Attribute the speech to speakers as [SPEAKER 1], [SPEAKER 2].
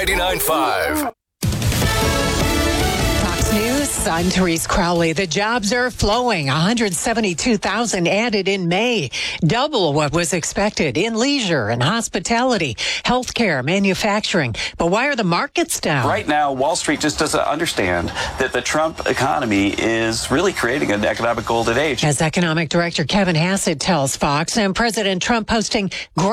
[SPEAKER 1] 99.5.
[SPEAKER 2] Fox News, I'm Therese Crowley. The jobs are flowing. 172,000 added in May, double what was expected in leisure and hospitality, healthcare, manufacturing. But why are the markets down?
[SPEAKER 3] Right now, Wall Street just doesn't understand that the Trump economy is really creating an economic golden age.
[SPEAKER 2] As economic director Kevin Hassett tells Fox, and President Trump posting